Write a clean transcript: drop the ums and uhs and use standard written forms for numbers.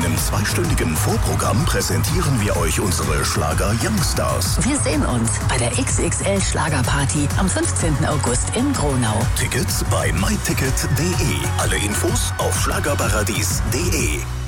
einem zweistündigen Vorprogramm präsentieren wir euch unsere Schlager Youngstars. Wir sehen uns bei der XXL Schlagerparty am 15. August in Gronau. Tickets bei myticket.de. Alle Infos auf schlagerparadies.de.